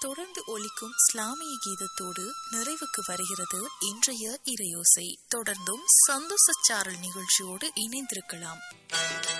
தொடர்ந்து ஒலிக்கும் இஸ்லாமிய கீதத்தோடு நிறைவுக்கு வருகிறது இன்றைய இறையோசை. தொடர்ந்தும் சந்தோஷ சாரல் நிகழ்ச்சியோடு இணைந்திருக்கலாம்.